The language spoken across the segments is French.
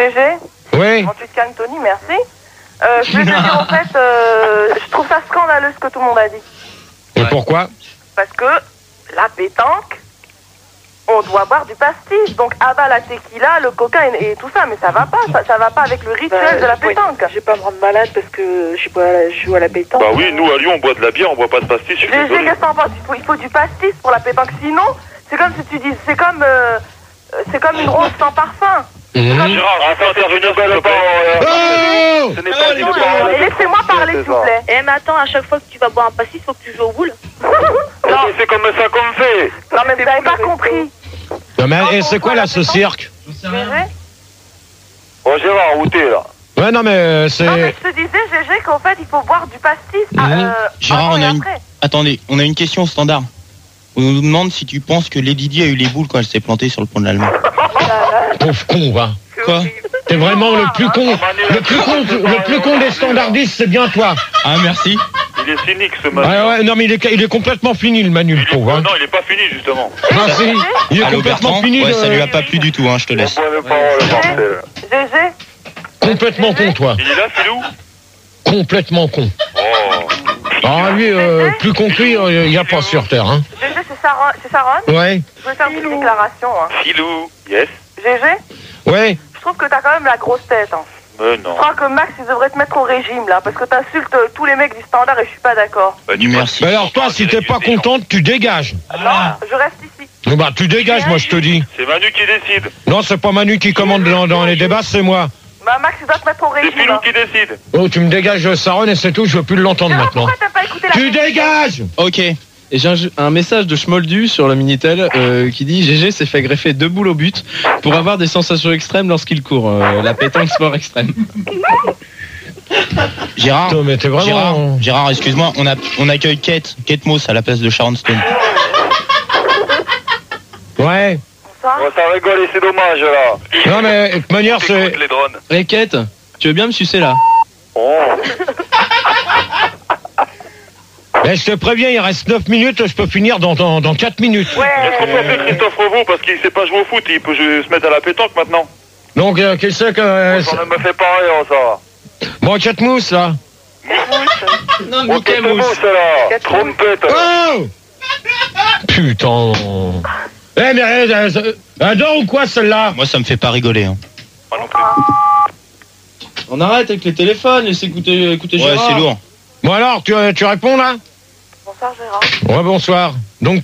GG. Oui. Bon, tu te calmes, Tony, merci. Je vais te dire, en fait, je trouve ça scandaleux ce que tout le monde a dit. Et pourquoi? Parce que la pétanque, on doit boire du pastis. Donc, abat la tequila, le coca et tout ça. Mais ça va pas. Ça va pas avec le rituel de la pétanque. Je vais pas me rendre malade parce que je joue à la pétanque. Bah oui, nous à Lyon on boit de la bière, on boit pas de pastis, je suis GG, désolé. qu'est-ce que t'en penses? Il faut du pastis pour la pétanque. Sinon, c'est comme si tu dis, c'est comme une rose sans parfum. Gérard, on peut intervenir s'il te plaît. Oh! Ce n'est pas dit de Laissez-moi parler, s'il vous plaît. Eh mais attends, à chaque fois que tu vas boire un pastis, faut que tu joues au boule. Non, c'est comme ça qu'on fait. Non, mais vous n'avez pas compris. Non, mais c'est quoi là, ce cirque? GG? Oh Gérard, où t'es là? Ouais, non, mais c'est... Non, mais je te disais, GG, qu'en fait, il faut boire du pastis Gérard, avant on et a une... après. Attendez, on a une question au standard. On nous demande si tu penses que Lady Di a eu les boules quand elle s'est plantée sur le pont de l'Allemagne. Pauvre con, va. Quoi? T'es vraiment le plus con. Le plus con des standardistes, c'est bien toi. Ah, merci. Il est cynique ce Manu. Ouais, non, mais il est complètement fini, le Manu, le pauvre. Hein. Non, il est pas fini justement. Ah, si, il est Allô, complètement Bertrand? fini. Ouais, de- ça lui a pas plu du tout, hein, je te laisse. On boit le parole, bordel. GG? Complètement con, toi. Il est là, Philou? Complètement con. Oh. Ah, lui, plus con que lui, il n'y a pas sur Terre. Hein. GG, c'est Sharon? Ouais, Je veux faire une petite déclaration. Hein. Philou, yes. GG? ouais. Je trouve que t'as quand même la grosse tête. Hein. Mais non. Je crois que Max, il devrait te mettre au régime, là, parce que t'insultes tous les mecs du standard et je suis pas d'accord. Bah, dis Merci. Bah alors, toi, si t'es pas contente, tu dégages. Non, je reste ici. Bah, tu dégages, moi, je te dis. C'est Manu qui décide. Non, c'est pas Manu qui commande dans les débats, c'est moi. Bah, Max, il doit te mettre au C'est régime. Philou Hein. qui décide. Oh, tu me dégages, Saron, et c'est tout, je veux plus l'entendre Alors, maintenant. pourquoi t'as pas écouté la Tu dégages! Ok. Et j'ai un message de Schmoldu sur le Minitel qui dit GG s'est fait greffer 2 boules au but pour avoir des sensations extrêmes lorsqu'il court. La pétanque sport extrême. Gérard, Non, mais t'es vraiment... Gérard, excuse-moi, on accueille Kate Moss à la place de Sharon Stone. Ouais. Ça Oh, ça rigole et c'est dommage là. Non, mais, de toute manière, c'est... Écoute les drones. Requête, tu veux bien me sucer là? Oh. Eh, je te préviens, il reste 9 minutes, je peux finir dans 4 minutes. Est-ce qu'on peut appeler Christophe Revaux parce qu'il sait pas jouer au foot, il peut se mettre à la pétanque maintenant. Donc, qu'est-ce que... Ça ne me fait pas rire ça. Bon, Catmousse, là. Non, Oh, Mickey quelle Mouse. mousse là. Trompette. Oh! Putain. Eh, mais adore ou quoi, celle-là? Moi, ça me fait pas rigoler. Hein. Moi non plus. On arrête avec les téléphones, laisse écouter Ouais, Gérard. c'est lourd. Bon, alors, tu réponds, là? Bonsoir, Gérard. Ouais, bonsoir. Donc,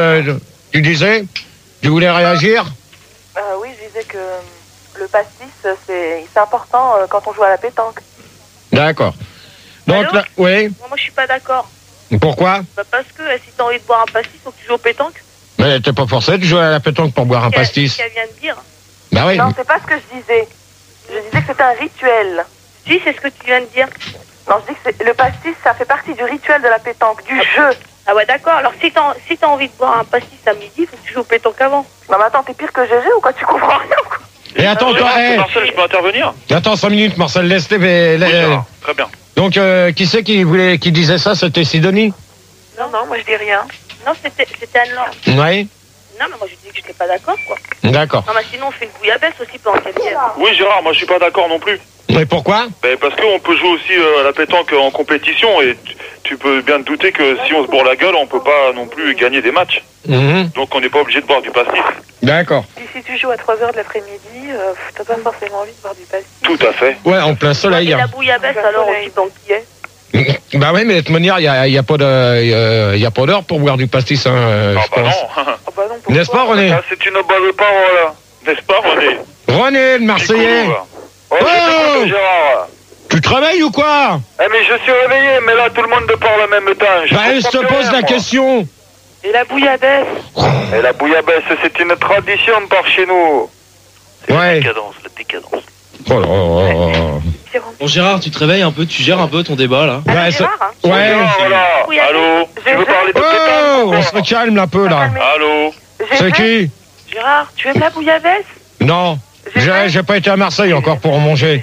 tu disais? Tu voulais réagir? Oui, je disais que le pastis, c'est important quand on joue à la pétanque. D'accord. Donc, Allô là, oui. Moi, je suis pas d'accord. Pourquoi? Bah, parce que si t'as envie de boire un pastis, faut que tu joues au pétanque. Mais t'es pas forcé de jouer à la pétanque pour boire un pastis. Qu'elle vient de dire. Bah oui. Non, c'est pas ce que je disais. Je disais que c'était un rituel. Si, c'est ce que tu viens de dire. Non, je dis que le pastis, ça fait partie du rituel de la pétanque, du jeu. Ah ouais, d'accord. Alors, si t'as envie de boire un pastis à midi, faut que tu joues au pétanque avant. Non, mais attends, t'es pire que GG ou quoi? Tu comprends rien ou quoi? Et attends, toi, Marcel, je peux intervenir? attends 5 minutes, Marcel, laisse Oui, Gérard. Très bien. Donc, qui c'est qui disait ça? C'était Sidonie? Non, moi, je dis rien. Non, c'était Anne-Laure. Oui. Non, mais moi, je dis que j'étais pas d'accord, quoi. D'accord. Non, mais sinon, on fait une bouillabaisse aussi pendant qu'elle vient. Oui, Gérard, moi je suis pas d'accord non plus. Mais pourquoi? Ben, parce qu'on peut jouer aussi à la pétanque en compétition et tu peux bien te douter que si on se bourre la gueule, on peut pas non plus gagner des matchs. Mhm. Donc on n'est pas obligé de boire du pastis. D'accord. Si tu joues à 3h de l'après-midi, t'as pas forcément envie de boire du pastis. Tout à fait. Ouais, en plein soleil. Et la Hein. bouillabaisse, alors, aussi, donc, qui est. Bah oui, mais de toute manière, il y a pas d'heure pour boire du pastis, hein, Ah je bah pense. non. N'est-ce pas, René? Ça, c'est une bonne parole. N'est-ce pas, René? René, le Marseillais. Écoute, oh, je t'écoute, Gérard. Tu travailles ou quoi? Eh mais je suis réveillé, mais là tout le monde parle en même temps. Bah, je te comprends plus pose rien, la moi. question. Et la bouillabaisse. Et la bouillabaisse, c'est une tradition par chez nous. Ouais. La décadence. Oh là là. Bon Gérard, tu te réveilles un peu, tu gères un peu ton débat là. Ouais, ça- Gérard, hein. ouais. Gérard, voilà. Oui, Allô? Tu veux parler de pétanque Oh, on se calme un peu là. Allô? C'est qui? Gérard, tu aimes la bouillabaisse? Non, j'ai pas été à Marseille encore pour en manger.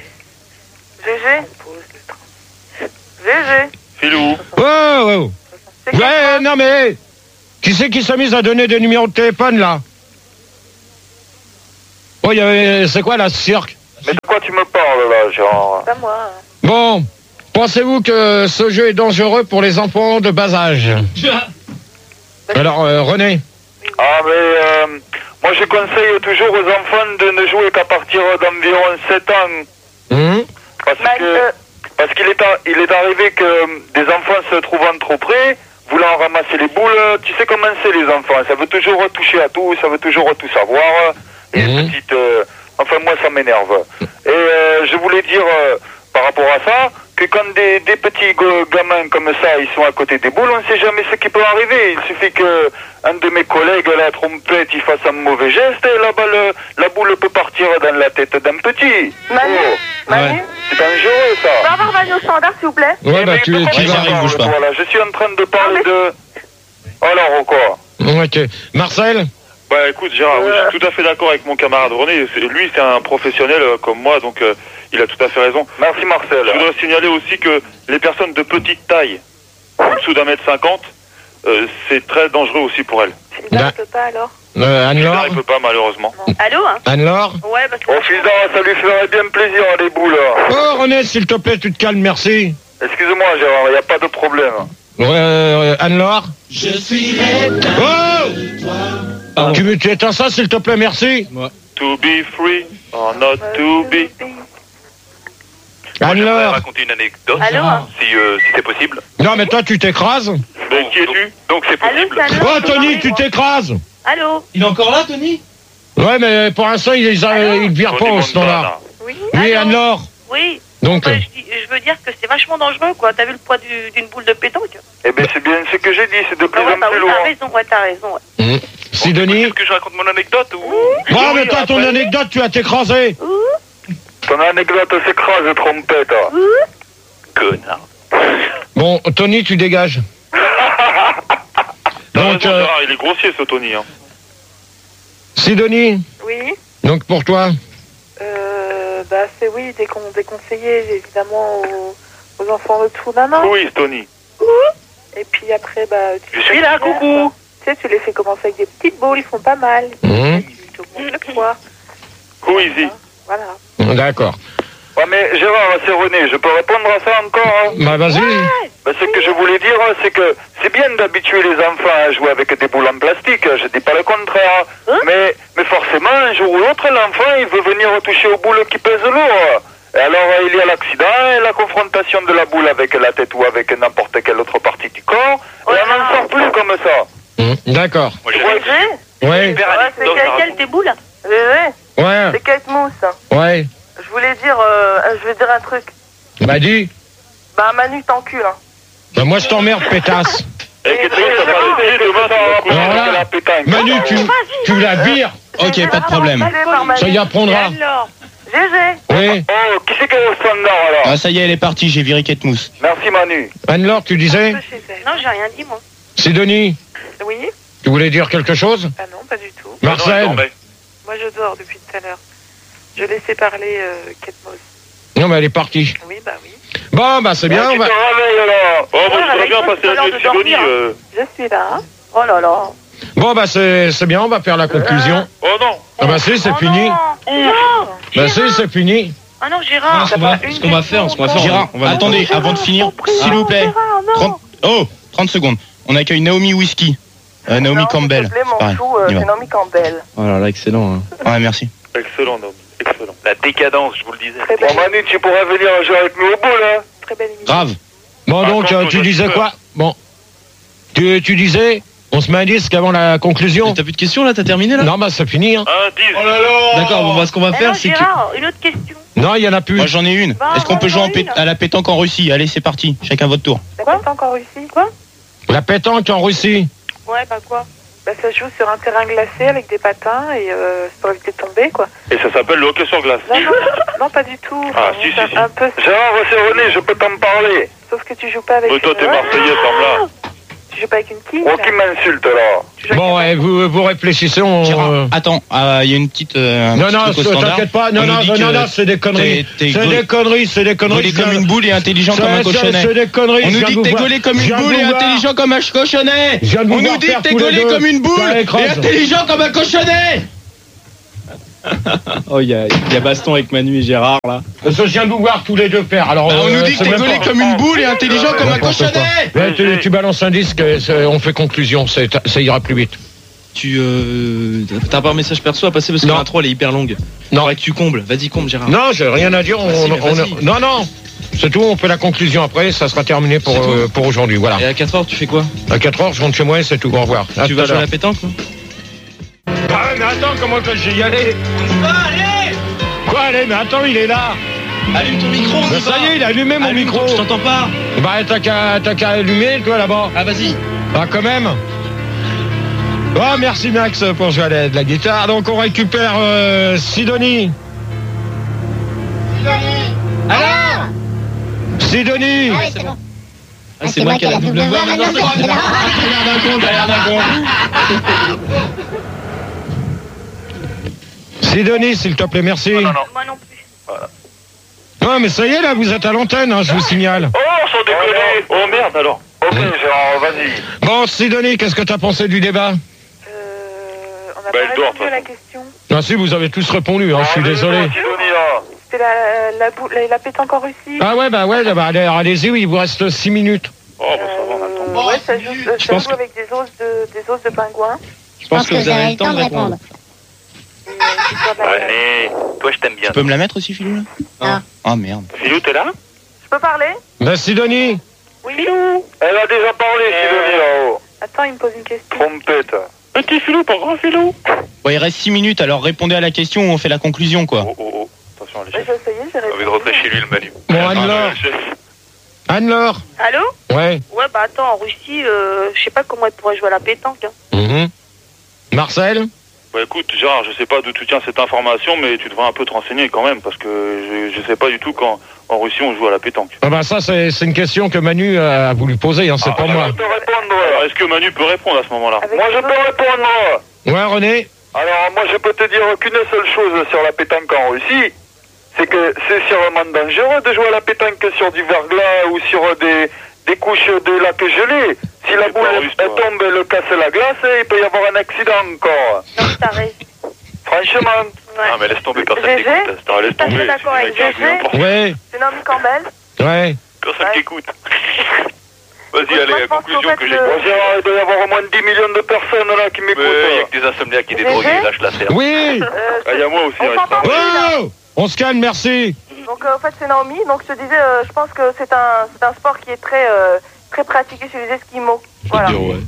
GG? GG? Filou? Oh. C'est quoi, Ouais, non mais... Qui c'est qui s'est mis à donner des numéros de téléphone là? Oh, c'est quoi là, ce cirque? Mais de quoi tu me parles là, Gérard? Pas moi. Bon, pensez-vous que ce jeu est dangereux pour les enfants de bas âge? Alors, René? Ah, mais moi je conseille toujours aux enfants de ne jouer qu'à partir d'environ 7 ans. Parce qu'il est arrivé que des enfants se trouvant trop près, voulant ramasser les boules, tu sais comment c'est les enfants, ça veut toujours toucher à tout, ça veut toujours tout savoir. Et petite, enfin moi ça m'énerve. Et je voulais dire par rapport à ça, que quand des petits gamins comme ça, ils sont à côté des boules, on ne sait jamais ce qui peut arriver. Il suffit que un de mes collègues, la trompette, il fasse un mauvais geste et la balle, la boule peut partir dans la tête d'un petit. Manu, Manu, c'est dangereux ça. on peut avoir Manu au standard s'il vous plaît? Ouais, bah tu vas. bouge pas. Voilà, je suis en train de parler de... Alors, ou quoi? Ok. Marcel? Bah écoute Gérard, oui, je suis tout à fait d'accord avec mon camarade René. Lui c'est un professionnel comme moi, donc il a tout à fait raison. Merci Marcel. Je voudrais signaler aussi que les personnes de petite taille, en dessous d'1m50, c'est très dangereux aussi pour elles. Philibert, il peut pas alors? Anne-Laure? Il peut pas malheureusement. Allô hein? Anne-Laure? Ouais, parce que... Oh Philda, ça lui ferait bien plaisir les boules. Oh, René, s'il te plaît, tu te calmes, merci. Excuse-moi Gérard, il n'y a pas de problème. Anne-Laure? Je suis tu éteins ça, s'il te plaît, merci. To be free or not to be. Anne-Laure? Raconter une anecdote, Allô hein? si c'est possible. Non, mais toi, tu t'écrases. Mais qui es-tu? Donc c'est Allô, possible. c'est Anne-Laure, Oh, Tony, tu t'écrases. Allô? Il est encore là, Tony? Ouais, mais pour l'instant, il vire pas au standard. Oui? Oui, Allô? Anne-Laure? Oui. Donc, Ouais, je veux dire que c'est vachement dangereux, quoi. T'as vu le poids d'une boule de pétanque? Eh ben c'est bien ce que j'ai dit, c'est de plus en plus loin. T'as raison, ouais. Sidonie? Est-ce que je raconte mon anecdote ou... Non, mais toi, ton anecdote, tu vas t'écraser. Ton anecdote s'écrase, trompette. Connard. Bon, Tony, tu dégages. Donc, Gérard, il est grossier ce Tony. Hein. Sidonie? Oui. Donc, pour toi? Bah c'est oui, déconseillé évidemment aux enfants autour d'un an. Oui, Tony. Et puis après, bah... Je suis là, coucou. Tu sais, tu les fais commencer avec des petites boules, ils font pas mal. Tu augmentes le poids. Who is he? Voilà. D'accord. Ouais, mais Gérard, c'est René, je peux répondre à ça encore hein? Bah, vas-y. Bah, ce que je voulais dire, c'est que c'est bien d'habituer les enfants à jouer avec des boules en plastique, je dis pas le contraire. Mais forcément, un jour ou l'autre, l'enfant, il veut venir toucher aux boules qui pèsent lourd. Et alors, il y a l'accident et la confrontation de la boule avec la tête ou avec n'importe quelle autre partie du corps. Et on n'en sort plus comme ça. D'accord. Gégé? Ouais. C'est Quelle tes boules? Gégé? Ouais. C'est Kate Mousse. Ouais. Je vais dire un truc. Bah, dis. Bah Manu t'encule. Hein. Bah, moi, je t'emmerde, pétasse. Et que ça va laisser demain, ça va coucher Alors là, avec la pétanque. Manu, tu la vires. Ok, pas de problème. Ça y apprendra. Gégé? Oui. Oh, qui c'est qui est au standard alors? Ah, ça y est, elle est partie, j'ai viré Kate Mousse. Merci Manu. Anne-Laure, tu disais? Non, j'ai rien dit, moi. Sidonie, Oui? tu voulais dire quelque chose? Ah non, pas du tout. Marcel? Moi je dors depuis tout à l'heure. Je laissais parler Kate Moss. Non, mais elle est partie. Oui, bah oui. Bon, bah, c'est bien. Tu te réveilles alors. Oh, moi je voudrais bien passer la nuit avec Sidonie. Je suis là. Hein. Oh là là. Bon, bah, c'est bien, on va faire la conclusion. Oh non. Ah, bah, si, c'est fini. Non, Bah, si, c'est fini. Ah non, Gérard. Ce qu'on va faire, Gérard, attendez, avant de finir, s'il vous plaît. 30 secondes. On accueille Naomi Whisky. Naomi Campbell. Mon Pareil. chou, c'est Naomi Campbell. Oh là là, excellent. Hein. Ouais, merci. Excellent, Naomi. Excellent. La décadence, je vous le disais. Très belle, Bon, Manu, tu pourrais venir jouer avec nous au bout, là. très belle émission. Grave. Bon, donc, contre, tu je disais suis quoi? Bon. Tu disais, on se met un disque avant la conclusion? T'as plus de questions là? T'as terminé là? Non, bah, c'est fini, hein. Un 10. Oh là là. D'accord, bon, bah, ce qu'on va Eh faire, non, c'est que. Gérard, une autre question. Non, il y en a plus. Moi, j'en ai une. Bah, Est-ce qu'on peut jouer une. à la pétanque en Russie? Allez, c'est parti. Chacun votre tour. T'as pas encore réussi? Quoi? La pétanque en Russie. Ouais, bah quoi? Bah ça se joue sur un terrain glacé avec des patins et c'est pour éviter de tomber quoi. Et ça s'appelle le hockey sur glace. Non, non pas du tout. Ah, Enfin, si, c'est si. un peu. Gérard, c'est René, je peux t'en parler. Sauf que tu joues pas avec. Mais toi, t'es Marseillais, Tom là. Tu joues pas avec une quille. Oh, qui m'insulte là. Tu joues avec Bon, une- ouais, vous réfléchissez, on... Gérard, attends, il y a une petite. un Non, petit non, truc au standard. t'inquiète pas. Non, On nous non, dit non, que non, c'est des conneries. t'es C'est des conneries, c'est des conneries. gaulé comme une boule et intelligent comme un cochonnet. C'est des conneries. On je nous viens dit de que t'es vous gaulé comme voir. une Je viens de boule et vous voir. intelligent comme un cochonnet. Je viens de vous On nous voir dit que faire t'es tous les gaulé deux. comme une boule Ça et écrase. intelligent comme un cochonnet. Oh, il y a baston avec Manu et Gérard là. Parce que je viens de vous voir tous les deux faire. Alors, on nous dit que t'es gaulé comme une boule et intelligent comme un cochonnet. Ouais, tu balances un disque, on fait conclusion, ça ira plus vite. T'as pas un message perso à passer parce que l'intro elle est hyper longue. Non. Faudrait que tu combles. Vas-y, comble Gérard. Non, j'ai rien à dire. Non. C'est tout, on fait la conclusion après, ça sera terminé pour aujourd'hui. Voilà. Et à 4h, tu fais quoi? À 4h, je rentre chez moi et c'est tout. Au revoir. Tu vas jouer à la pétanque, quoi? Ah ouais, mais attends, comment que je vais y aller? Allez! Quoi, allez, mais attends, il est là. Allume ton micro, on y Ça va. y est, il a allumé mon micro. Je t'entends pas. Bah, t'as qu'à allumer, toi, là-bas. Ah, vas-y. Ah, quand même. Oh, merci Max pour jouer à de la guitare. Donc, on récupère Sidonie. Alors Sidonie. Ah oui, c'est bon. Ah, c'est moi qui ai la double voix. maintenant, c'est moi. Sidonie, s'il te plaît, merci. Non. Moi non plus. Non, mais ça y est, là, vous êtes à l'antenne, hein, je vous signale. Oh, sans déconner. Oh merde alors. Ok, Gérard, vas-y. Bon, Sidonie, qu'est-ce que t'as pensé du débat? On a Bah, elle pas dort, répondu à la de toute question. Ah si, vous avez tous répondu, hein, je suis désolé. Sidonie, là. C'était la pétanque en Russie. Ah ouais, allez-y, oui, il vous reste 6 minutes. Oh, bah ça va, on a le temps. Ouais, ça joue avec des os de pingouin. Je pense que vous avez le temps de répondre. Allez, toi je t'aime bien. Tu peux me la mettre aussi, Philou, là? Ah, merde. Philou, t'es là? Je peux parler? Bah, Sidonie. Oui. Elle a déjà parlé, Sidonie, là-haut. Attends, il me pose une question. Trompette. Petit Philou, pas grand Philou. Ouais, il reste 6 minutes, alors répondez à la question ou on fait la conclusion, quoi. Oh. Attention, les J'ai chefs. essayé, j'ai J'ai envie répondu. de rentrer chez lui, le Manu. Bon, Anne-Laure. Anne-Laure. Allô? Ouais. Ouais, bah attends, en Russie, je sais pas comment elle pourrait jouer à la pétanque. Hein. Mhm. Marcel. Bah écoute, Gérard, je sais pas d'où tu tiens cette information, mais tu devrais un peu te renseigner quand même, parce que je sais pas du tout quand en Russie on joue à la pétanque. Ah bah ça, c'est une question que Manu a voulu poser, hein, c'est pas moi. Je peux répondre. Alors, est-ce que Manu peut répondre à ce moment-là? Avec Moi, je les peux autres. répondre. Ouais, René. Alors, moi, je peux te dire qu'une seule chose sur la pétanque en Russie, c'est que c'est sûrement dangereux de jouer à la pétanque sur du verglas ou sur des couches de lac gelé. Si la boule elle tombe et le casse la glace, il peut y avoir un accident encore. Non, t'as raison. Franchement. Ouais. Ah, mais laisse tomber, personne GG, t'écoute. Laisse tout à fait tomber. d'accord avec GG. Ouais. C'est Naomi Campbell. Ouais. Personne Ouais. t'écoute. Vas-y, Moi, allez, je la pense conclusion qu'en que fait, j'ai. Bon, Gérard, il doit y avoir au moins 10 millions de personnes là qui m'écoutent. Il y a que des insomniaques et des GG. drogués, lâche la serre. Oui. Il y a moi aussi, On reste s'entend pas. plus, là. Oh, on se calme, merci. Donc en fait c'est Naomi. Donc je te disais, je pense que c'est un sport qui est très très pratiqué chez les Esquimaux. Voilà.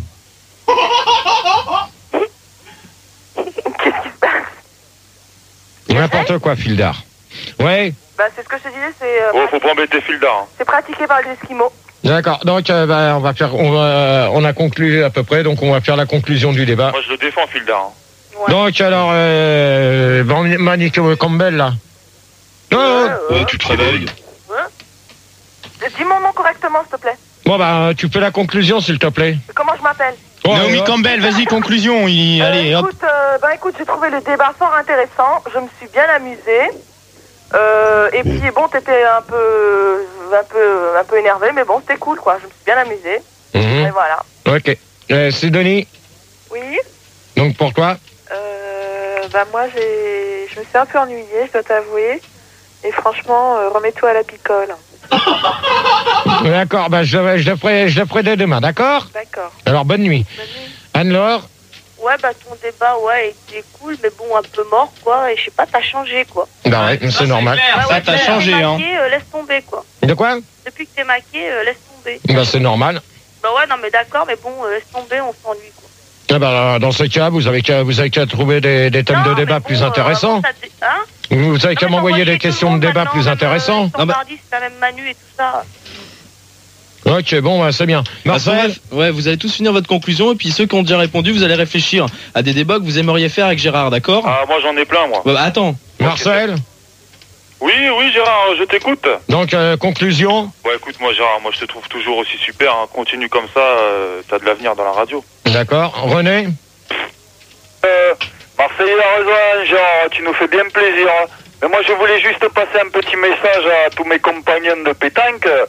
Qu'est-ce qui se passe? N'importe quoi, Fildar. Ouais. Bah c'est ce que je te disais, Oh, faut pas embêter Fildar. c'est pratiqué par les Esquimaux. D'accord. Donc, on a conclu à peu près. Donc, on va faire la conclusion du débat. Moi, je le défends, Fildar. Ouais. Donc, alors, Monique Campbell là. Non. Tu te réveilles. Dis mon nom correctement s'il te plaît. Bon bah, tu fais la conclusion, s'il te plaît. Comment je m'appelle? Oh, Naomi Campbell, vas-y, conclusion. Allez, hop. Écoute, j'ai trouvé le débat fort intéressant. Je me suis bien amusée. Et puis bon, t'étais un peu énervé, mais bon, c'était cool quoi. Je me suis bien amusée. Mhm. Et voilà. Ok. Sidonie, Oui. donc pour toi? Bah moi, je me suis un peu ennuyée, je dois t'avouer. Et franchement, remets-toi à la picole. D'accord, bah je le ferai dès demain, d'accord? D'accord. Alors, bonne nuit. Bonne nuit. Anne-Laure? Ouais, bah ton débat, ouais, était cool, mais bon, un peu mort, quoi. Et je sais pas, t'as changé, quoi. Bah ouais, c'est normal. Bah Ça, ouais, t'as depuis que changé, t'es hein. maqué, laisse tomber, quoi. De quoi? Depuis que t'es maqué, laisse tomber. Bah c'est normal. Bah ouais, non, mais d'accord, mais bon, laisse tomber, on s'ennuie, quoi. Ah bah, dans ce cas, vous avez qu'à trouver des thèmes Non, de débat mais bon, plus intéressants. Hein? Vous avez qu'à m'envoyer des questions de débat plus intéressantes. Standardiste, c'est même Manu et tout ça. Ok, bon, bah, c'est bien. Marcel? Ouais, vous allez tous finir votre conclusion et puis ceux qui ont déjà répondu, vous allez réfléchir à des débats que vous aimeriez faire avec Gérard, d'accord? Ah, moi, j'en ai plein, moi. Bah, attends. Marcel? Oui, Gérard, je t'écoute. Donc, conclusion? Ouais, écoute, moi, Gérard, moi, je te trouve toujours aussi super. Hein. Continue comme ça, t'as de l'avenir dans la radio. D'accord. René? Marseille a raison, Gérard, tu nous fais bien plaisir. Mais moi, je voulais juste passer un petit message à tous mes compagnons de pétanque qui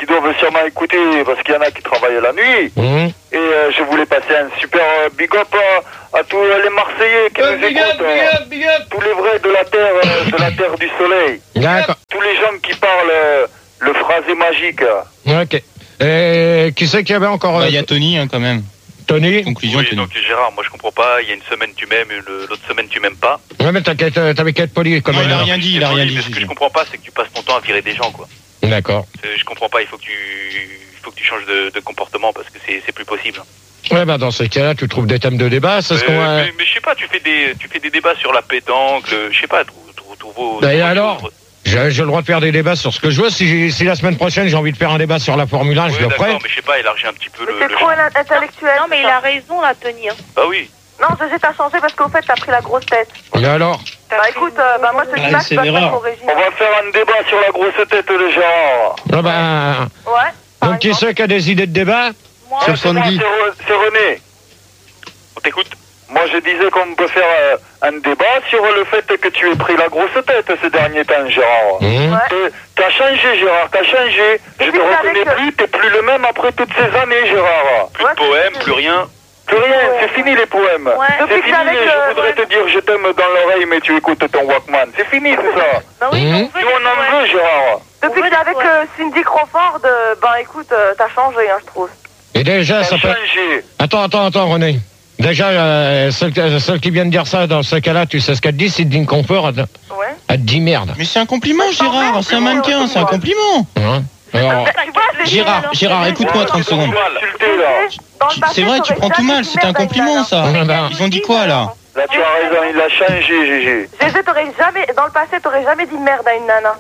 doivent sûrement écouter parce qu'il y en a qui travaillent la nuit. Et je voulais passer un super big up à tous les Marseillais qui nous écoutent. Big up. Tous les vrais de la terre du soleil. D'accord. Tous les gens qui parlent le phrasé magique. Ok. Et qui c'est qu'il y avait encore Il y a Tony quand même. Tony. Conclusion, Tony. Donc Gérard, moi je comprends pas, il y a une semaine tu m'aimes, l'autre semaine tu m'aimes pas. Ouais, mais t'avais qu'à être poli comme Non, il a rien dit, Mais ce que je comprends pas, c'est que tu passes ton temps à virer des gens, quoi. D'accord. Je comprends pas, il faut que tu changes de comportement parce que c'est plus possible. Ouais, bah dans ce cas-là, tu trouves des thèmes de débat, c'est ce qu'on va... Mais je sais pas, tu fais des débats sur la pétanque, je sais pas, trouve vos... Et alors j'ai le droit de faire des débats sur ce que je veux. Si la semaine prochaine j'ai envie de faire un débat sur la Formule 1, je le ferai. Mais je sais pas, élargir un petit peu c'est trop intellectuel. Non, mais il a raison, là, Tony. Hein. Bah oui. Non, GG, t'as changé parce qu'au fait, t'as pris la grosse tête. Et alors Bah écoute, moi je te dis pas que tu vas te mettre au régime. On va faire un débat sur la grosse tête de Gérard. Ah bah... Ouais. Donc qui c'est qui a des idées de débat? Moi, Sur Sandy. C'est René. On t'écoute. Moi je disais qu'on peut faire un débat sur le fait que tu aies pris la grosse tête ces derniers temps, Gérard. Ouais. T'as changé, Gérard, t'as changé. Je te reconnais plus, t'es plus le même après toutes ces années, Gérard. Plus de poèmes, plus rien. Plus rien, c'est fini les poèmes. Ouais. C'est fini, je voudrais te dire je t'aime dans l'oreille mais tu écoutes ton Walkman. C'est fini tout ça. Bah oui, Nous on en veut, Gérard. Depuis que t'es avec Cindy Crawford, bah écoute, t'as changé, je trouve. Et déjà, ça peut... Changé. Attends, René. Déjà, celle qui vient de dire ça, dans ce cas-là, tu sais ce qu'elle te dit, Sidney Crawford. Ouais. Elle te dit merde. Mais c'est un compliment, Gérard. C'est un mannequin, c'est un compliment. Hein alors, Gérard, écoute-moi 30 secondes. C'est vrai, tu prends tout mal, c'était un compliment ça. Ils ont dit quoi là? Là tu as raison, il a changé, GG. GG, dans le passé, t'aurais jamais dit merde à une nana.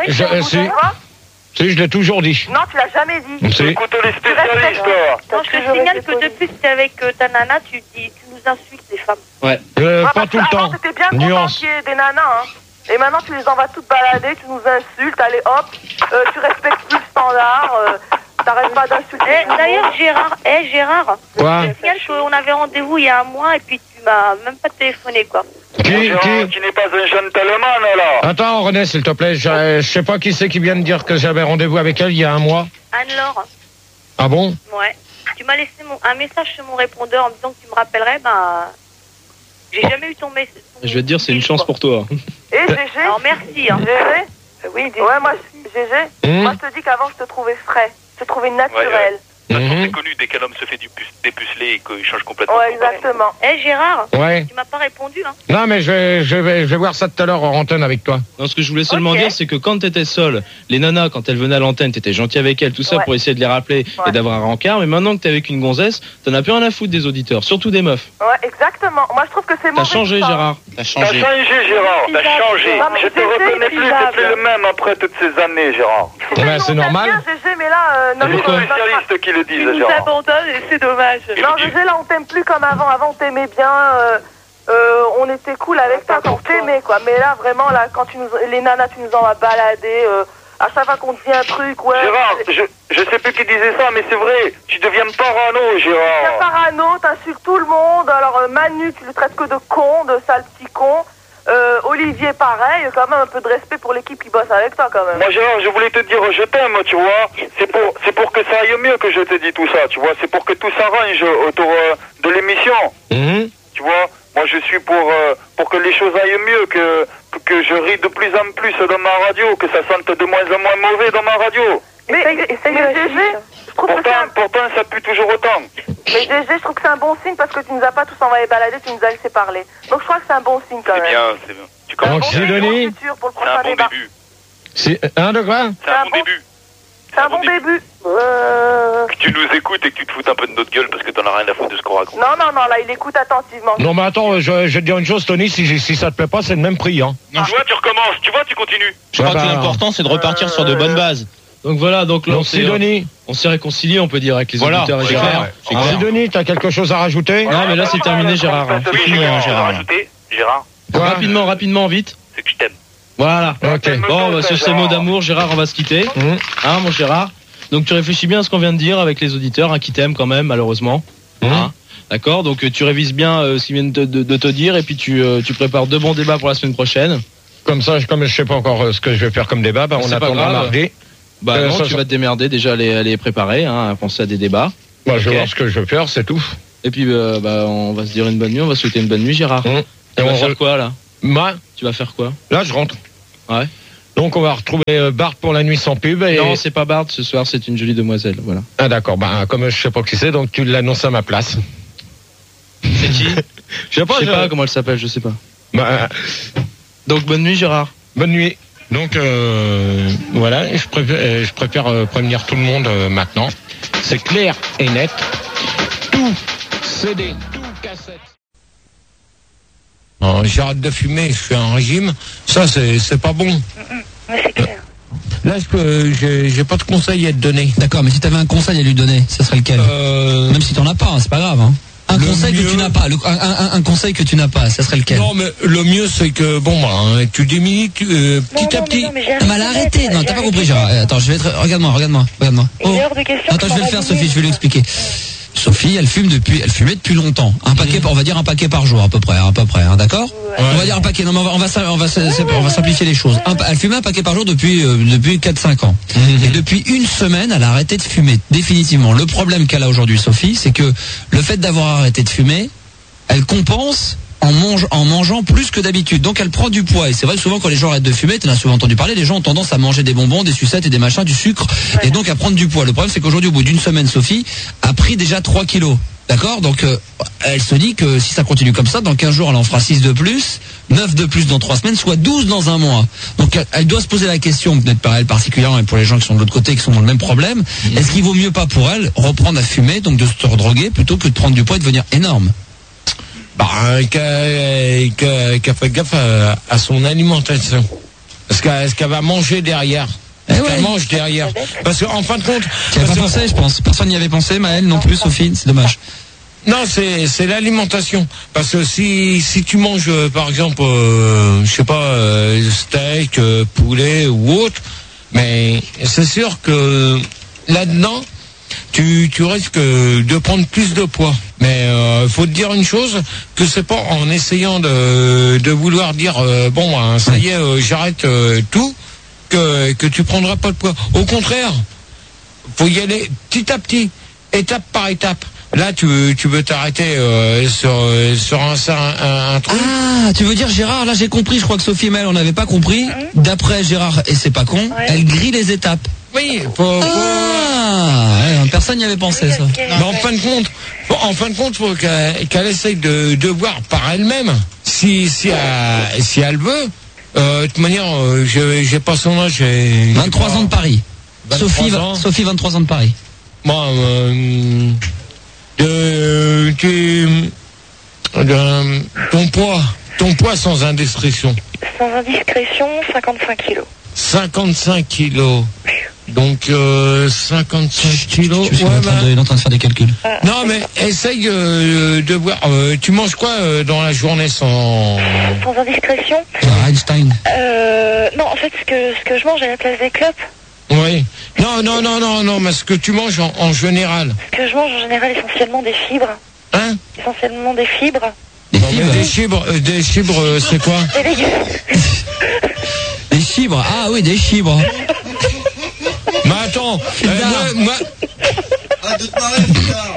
Si, je l'ai toujours dit. Non, tu l'as jamais dit. Si. Écoute les spécialistes. Non, je te signale que depuis que t'es avec ta nana, tu nous insultes, les femmes. Ouais. Pas tout le temps. T'étais bien Nuance. content qu'il y ait des nanas, hein. Et maintenant, tu les envoies toutes balader, tu nous insultes, allez hop, tu respectes plus le standard, t'arrêtes pas d'insulter. D'ailleurs, Gérard, Quoi? je te signale qu'on avait rendez-vous il y a un mois et puis tu m'as même pas téléphoné, quoi. Qui Tu n'es pas un gentleman là. Attends, René, s'il te plaît, je sais pas qui c'est qui vient de dire que j'avais rendez-vous avec elle il y a un mois. Anne-Laure. Ah bon? Ouais. Tu m'as laissé un message sur mon répondeur en me disant que tu me rappellerais, j'ai jamais eu ton message. Je vais te dire, c'est une chance pour toi. Et GG? Alors merci. Hein. GG? Oui, ouais, moi, GG, moi je te dis qu'avant je te trouvais frais, je te trouvais naturel. C'est connu, dès qu'un homme se fait dépuceler et qu'il change complètement. Ouais, exactement. Gérard, Ouais. tu m'as pas répondu, hein. Non, mais je vais voir ça tout à l'heure en antenne avec toi. Non, ce que je voulais seulement dire, c'est que quand t'étais seul, les nanas, quand elles venaient à l'antenne, t'étais gentil avec elles, tout ça pour essayer de les rappeler et d'avoir un rencard. Mais maintenant que t'es avec une gonzesse, t'en as plus rien à foutre des auditeurs, surtout des meufs. Ouais, exactement. Moi je trouve que c'est mauvais. T'as changé, Gérard. T'as changé, Gérard. T'as changé. Je te reconnais plus, t'es plus le même après toutes ces années, Gérard. Ouais, c'est normal. Bien, GG, mais là, c'est les spécialistes qui le disent, Gérard. Et c'est dommage. Non, GG, là, on t'aime plus comme avant. Avant, on t'aimait bien. On était cool avec toi quand on t'aimait, quoi. Mais là, vraiment, là, quand les nanas, tu nous envoies balader. À chaque fois qu'on te dit un truc, ouais. Gérard, je sais plus qui disait ça, mais c'est vrai. Tu deviens parano, Gérard. Tu deviens parano, t'insultes tout le monde. Alors, Manu, tu le traites que de con, de sale petit con. Olivier, pareil, quand même un peu de respect pour l'équipe qui bosse avec toi, quand même. Moi, Gérard, je voulais te dire je t'aime, tu vois. C'est pour que ça aille mieux que je te dis tout ça, tu vois. C'est pour que tout s'arrange autour de l'émission. Tu vois, moi, je suis pour que les choses aillent mieux, que je ris de plus en plus dans ma radio, que ça sente de moins en moins mauvais dans ma radio. Mais GG, je trouve pourtant, ça pue toujours autant. Mais GG, je trouve que c'est un bon signe parce que tu nous as pas tous envoyé balader, tu nous as laissé parler. Donc je crois que c'est un bon signe quand même. C'est bien. Tu commences c'est un bon début. C'est un de quoi? C'est un bon début. C'est un bon début. Que tu nous écoutes et que tu te foutes un peu de notre gueule parce que t'en as rien à foutre de ce qu'on raconte. Non, là, il écoute attentivement. Non, mais attends, je vais te dire une chose, Tony, si ça te plaît pas, c'est le même prix, hein. Non, tu vois, tu recommences, tu continues. Je crois que l'important, c'est de repartir sur de bonnes bases. Donc voilà, donc là, on s'est réconcilié, on peut dire, avec les auditeurs et Gérard. Sidonie, t'as quelque chose à rajouter? Non, mais là, c'est terminé, Gérard. C'est fini, Gérard. Gérard. Rapidement, vite. C'est que je t'aime. Voilà. Ok. Bon, sur ces mots d'amour, Gérard, on va se quitter. Hein, mon Gérard? Donc tu réfléchis bien à ce qu'on vient de dire avec les auditeurs, qui t'aiment quand même, malheureusement. Hein, d'accord? Donc tu révises bien ce qu'ils viennent de te dire et puis tu prépares de bons débats pour la semaine prochaine. Comme ça, comme je sais pas encore ce que je vais faire comme débat, on attendra mardi. Bah non, tu vas te démerder, déjà elle est préparée, hein, à penser à des débats. Bah, je vais voir ce que je vais faire, c'est tout. Et puis on va se dire une bonne nuit, on va souhaiter une bonne nuit, Gérard. Tu vas faire quoi là? Tu vas faire quoi? Là, je rentre. Ouais. Donc on va retrouver Bart pour la nuit sans pub. Et... Non, c'est pas Bart ce soir, c'est une jolie demoiselle, voilà. Ah d'accord, bah comme je sais pas qui c'est, donc tu l'annonces à ma place. C'est qui? Je sais pas comment elle s'appelle, je sais pas. Bah, donc bonne nuit, Gérard. Bonne nuit. Donc voilà, je préfère prévenir tout le monde maintenant. C'est clair et net. Tout CD, tout cassette. J'arrête de fumer, je fais un régime. Ça, c'est pas bon. Ouais, c'est clair. Là, j'ai pas de conseil à te donner. D'accord, mais si t'avais un conseil à lui donner, ça serait lequel? Même si t'en as pas, hein, c'est pas grave. Hein. Un conseil que tu n'as pas, un conseil que tu n'as pas, ça serait lequel? Non, mais le mieux, c'est que tu diminues petit à petit. Mais elle a arrêté. Non, t'as pas compris, Gérard. Attends, je vais être. Regarde-moi. Oh. Attends, je vais le faire, Sophie. Je vais lui expliquer. Sophie, elle fumait depuis longtemps. Un paquet, on va dire un paquet par jour à peu près, hein, d'accord? Ouais. On va dire un paquet. Non, mais on va simplifier les choses. Elle fumait un paquet par jour depuis 4-5 ans. Et depuis une semaine, elle a arrêté de fumer définitivement. Le problème qu'elle a aujourd'hui, Sophie, c'est que le fait d'avoir arrêté de fumer, elle compense en mangeant plus que d'habitude. Donc elle prend du poids. Et c'est vrai que souvent quand les gens arrêtent de fumer, tu en as souvent entendu parler, les gens ont tendance à manger des bonbons, des sucettes et des machins, du sucre, et donc à prendre du poids. Le problème c'est qu'aujourd'hui, au bout d'une semaine, Sophie a pris déjà 3 kilos. D'accord? Donc elle se dit que si ça continue comme ça, dans 15 jours elle en fera 6 de plus, 9 de plus dans 3 semaines, soit 12 dans un mois. Donc elle doit se poser la question, peut-être par elle particulièrement et pour les gens qui sont de l'autre côté, qui sont dans le même problème, est-ce qu'il vaut mieux pas pour elle reprendre à fumer, donc de se redroguer, plutôt que de prendre du poids et de devenir énorme? Qu'elle fait gaffe à son alimentation. Est-ce qu'elle va manger derrière? Qu'elle mange derrière? Parce qu'en fin de compte... Tu n'y as pas pensé, je pense. Personne n'y avait pensé, Maëlle non plus, Sophie, c'est dommage. Non, c'est l'alimentation. Parce que si tu manges, par exemple, je sais pas, steak, poulet ou autre, mais c'est sûr que là-dedans, tu risques de prendre plus de poids. Mais faut te dire une chose, que c'est pas en essayant de vouloir dire ça y est, j'arrête tout, que tu prendras pas de poids. Au contraire, faut y aller petit à petit, étape par étape. Là, tu veux t'arrêter sur un truc. Ah, tu veux dire Gérard, là j'ai compris, je crois que Sophie et Maëlle on n'avait pas compris. D'après Gérard, et c'est pas con, elle grille les étapes. Oui, personne n'y avait pensé ça. Mais en fin de compte, faut qu'elle essaye de voir par elle-même si elle veut. De toute manière, j'ai pas son âge. 23 ans de Paris. Sophie, 23 ans de Paris. Moi, ton poids sans indiscrétion. Sans indiscrétion, 55 kilos. 55 kilos. Donc 55 kilos. Je suis en train de faire des calculs. Non mais essaye de voir. Tu manges quoi dans la journée sans indiscrétion? Einstein. Non, en fait ce que je mange à la place des clopes. Oui. Non, mais ce que tu manges en général. Ce que je mange en général essentiellement des fibres. Hein? Essentiellement des fibres. Des fibres, c'est quoi? Des légumes. Des fibres. Ah oui, des fibres. Mais attends, moi... Arrête de te marrer, putain.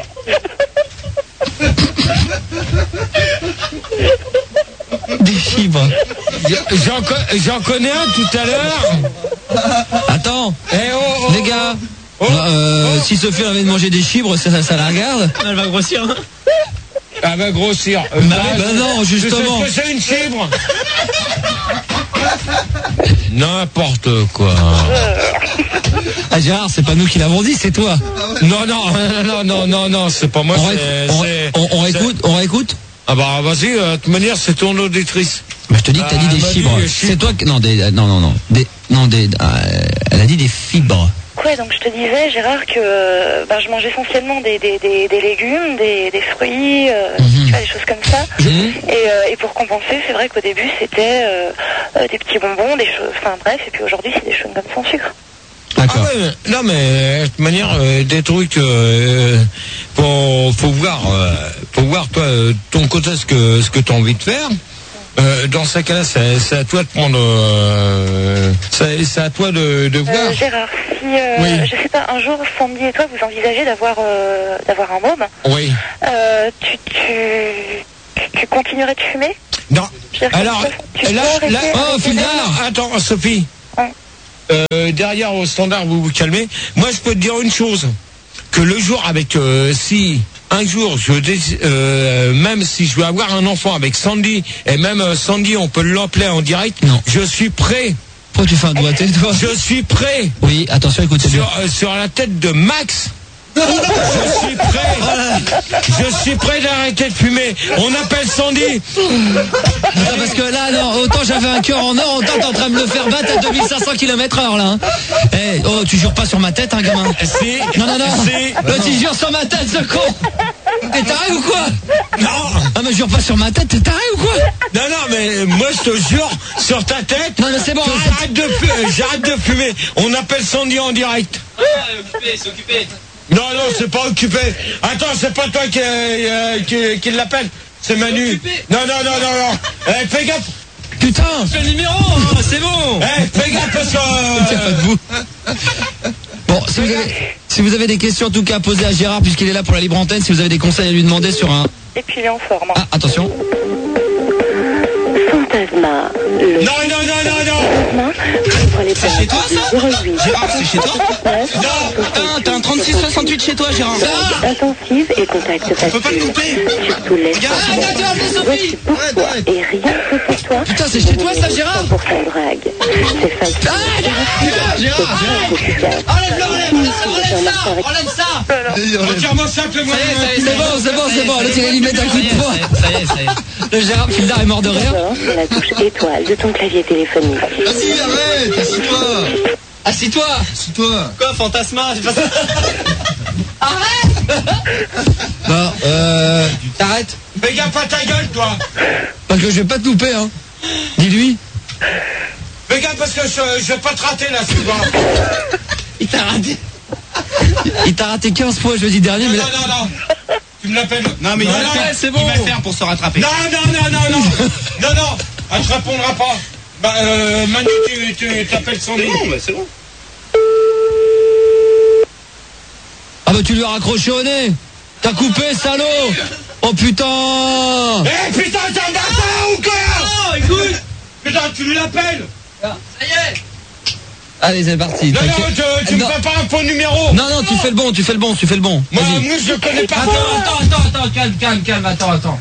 Des fibres. J'en connais un tout à l'heure. Attends, les gars. Si Sophie avait de manger des fibres, ça la regarde. Elle va grossir. Hein. Elle va grossir. Non, justement. Tu sais ce que c'est une fibre? N'importe quoi. Ah Gérard, c'est pas nous qui l'avons dit, c'est toi. Non, c'est pas moi. On réécoute. Ah bah vas-y, de toute manière c'est ton auditrice. Bah, je te dis que t'as dit des fibres. C'est toi que... Non, elle a dit des fibres. Ouais, donc je te disais, Gérard, que je mange essentiellement des légumes, des fruits, tu vois, des choses comme ça. Et pour compenser, c'est vrai qu'au début, c'était des petits bonbons, des choses, enfin bref, et puis aujourd'hui, c'est des choses comme sans sucre. D'accord. Ah ouais, non mais de toute manière, des trucs, faut voir toi, ton côté ce que t'as envie de faire. Dans ce cas-là, c'est à toi de prendre. C'est à toi de voir. Gérard, si oui. je sais pas, un jour Sandy et toi vous envisagez d'avoir un môme. Oui. Tu continuerais de fumer? Non. Alors là, oh Fildar, attends Sophie. Derrière au standard, vous vous calmez. Moi, je peux te dire une chose, que le jour avec si un jour même si je veux avoir un enfant avec Sandy, et même Sandy, on peut l'appeler en direct. Non. Je suis prêt. Pourquoi tu fais un doigté, toi? Je suis prêt. Oui, attention, écoutez bien. Sur la tête de Max. Je suis prêt. Je suis prêt d'arrêter de fumer. On appelle Sandy. Attends, parce que là, non, autant j'avais un cœur en or, autant t'es en train de me faire battre à 2500 km/h, là. Hein. Hey, oh, tu jures pas sur ma tête, hein, gamin? Si. Non. Tu jures sur ma tête, ce con. T'es taré ou quoi? Non. Ah, mais jure pas sur ma tête, t'es taré ou quoi? Non, mais moi, je te jure, sur ta tête. Non, mais c'est bon, j'arrête de fumer. On appelle Sandy en direct. C'est occupé. Non, c'est pas occupé. Attends, c'est pas toi qui l'appelle. C'est Manu. Non. Fais gaffe. Putain. Fais le numéro, c'est bon. Fais gaffe parce que... Bon, si vous avez des questions en tout cas à poser à Gérard puisqu'il est là pour la libre antenne, si vous avez des conseils à lui demander sur un... Et puis il est en forme. Ah, attention. Fantasma. Non. C'est chez toi ça? Gérard, c'est chez toi? Non. T'as un 3668 chez toi, Gérard. Intensive et contact facile. On peut pas le couper. Surtout laisse. Voici pour toi et rien que pour toi. Putain, c'est chez toi ça, Gérard? 100% drague. C'est facile. Gérard. Enlève ça. Entièrement simple, moi. C'est bon, là tu l'as limé d'un coup de poing. Ça y est. Le Gérard Fildar est mort de rire. Sur la touche étoile de ton clavier téléphonique. Vas-y, arrête, assis-toi. Assis-toi. Quoi, Fantasma? C'est pas ça. Arrête. Bon, t'arrêtes. Fais gaffe à ta gueule, toi. Parce que je vais pas te louper, hein. Dis-lui. Fais gaffe parce que je vais pas te rater là, ce soir. Il t'a raté 15 fois jeudi dernier, mais là... Non. Tu me l'appelles. Non, mais c'est bon. Il va le faire pour se rattraper. Non. Elle te répondra pas. Manu, tu t'appelles Sandy. Non, c'est bon. Ah bah tu lui as raccroché au nez. T'as coupé, salaud. Oh putain. Putain, t'es un bâtard ou quoi? Non, écoute. Putain, tu lui l'appelles. Ça y est. Allez, c'est parti. Non, tu me fais pas un faux numéro. Non, tu fais le bon. Moi, je connais pas. Attends, calme, attends.